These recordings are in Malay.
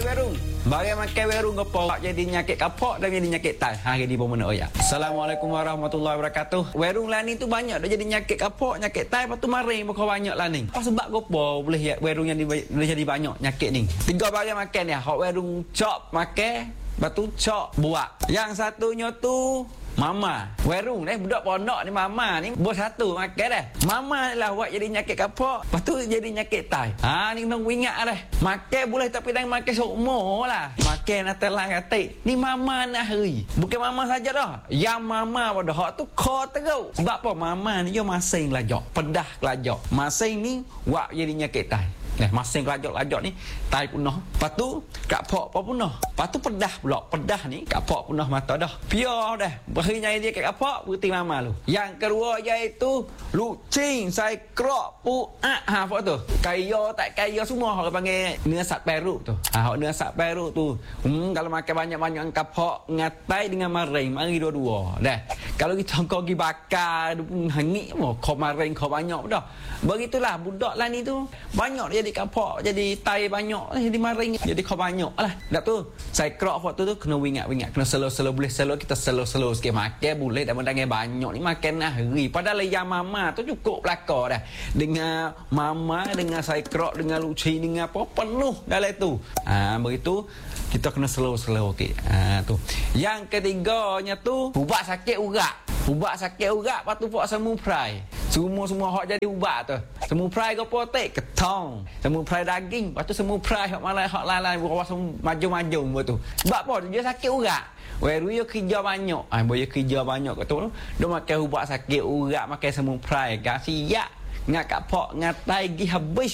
werung. Bagi makan werung gapo jadi nyakit kapok dan jadi nyakit tai. Hari ni pemenang oyak. Assalamualaikum warahmatullahi wabarakatuh. Werung lah ni tu banyak dah jadi nyakit kapok, nyakit tai, lepas tu maring bukan banyak lah ni. Apa sebab gapo boleh werung yang boleh jadi banyak nyakit ni? 3 bagi makan dia. Hak werung cop makan, lepas tu cop buat. Yang satunya tu mama. Werung ni budak pondok ni mama ni bos satu makan dah. Mama ni lah buat jadi nyakit kapok, lepas tu jadi nyakit tai. Ni kena ingat dah. Makan boleh tapi jangan makan seumur lah. Makan nak telang katik. Ni mama nak hari. Bukan mama saja dah. Yang mama pada hak tu kau teruk. Sebab apa? Mama ni dia masing lajak. Pedah kelajak. Masing ni buat jadi nyakit tai. Masing kelajak-lajak ni tai punah. Lepas tu kapok apa punah. Lepas tu pedah pula. Pedah ni kapok punah mata dah. Piar dah. Berinya dia kat kapok berhenti mama lu. Yang kedua iaitu lucing, sai krok, puak. Apa tu? Kaya tak kaya semua orang panggil nersat peruk tu. Hak nersat peruk tu. Kalau makan banyak-banyak kapok ngatai dengan maring, mari dua-dua. Dah. Kalau kita kau pergi bakar hangit mo, kau maring kau banyak dah. Begitulah budak lah ni tu. Banyak dia jadi kapok, jadi tai banyak, jadi maring, jadi kau banyak lah. Dah tu, saya krok waktu tu kena wingat-wingat, kena slow-slow, boleh slow kita slow-slow sikit makan boleh, dan mendangan banyak ni makan hari. Padahal yang mama tu cukup belakang dah. Dengan mama, dengan saya krok, dengan luci, dengan apa penuh dalam tu. Begitu kita kena slow-slow okey. Tu. Yang ketiganya tu ubat sakit urat. Ubat sakit urat, lepas tu buat semu fry. Semua hak jadi ubat tu. Semu fry ke potek, ketong. Semu fry daging, lepas tu semu fry hak lain buat maju-maju betul. Sebab apa? Dia sakit urat. Weru dia kerja banyak. Dia kerja banyak kat tu. Dia makan ubat sakit urat, makan semu fry. Siap. Ngak kapok, ngatai gi habis.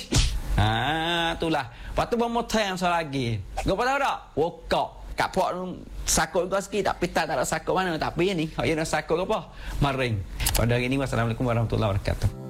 Itulah. Lepas tu bermotor yang lagi. Kau tahu tak? Wokok. Kapok sakut kau sikit tapi tak ada sakut mana. Tapi ni, hak yang sakut apa? Maring. Pada hari ini wassalamualaikum warahmatullahi wabarakatuh.